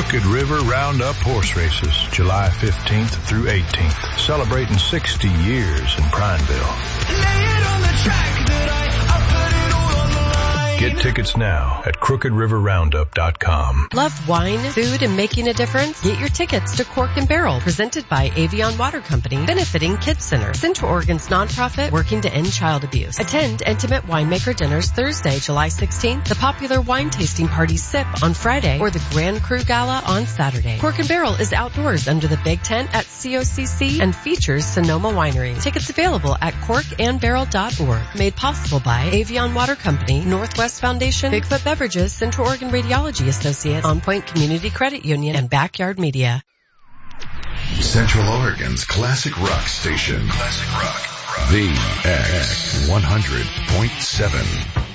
Crooked River Roundup Horse Races, July 15th through 18th. Celebrating 60 years in Prineville. Lay it on the track that I put it all on the line. Get tickets now at crookedriverroundup.com. Love wine, food, and making a difference? Get your tickets to Cork and Barrel, presented by Avion Water Company, benefiting Kids Center, Central Oregon's nonprofit working to end child abuse. Attend intimate winemaker dinners Thursday, July 16th, the popular wine tasting party Sip on Friday, or the Grand Cru Gala on Saturday. Cork and Barrel is outdoors under the big tent at COCC and features Sonoma Winery. Tickets available at corkandbarrel.org. Made possible by Avion Water Company, Northwest Foundation, Bigfoot Beverages, Central Oregon Radiology Associates, On Point Community Credit Union, and Backyard Media. Central Oregon's classic rock station. Classic rock. The X 100.7.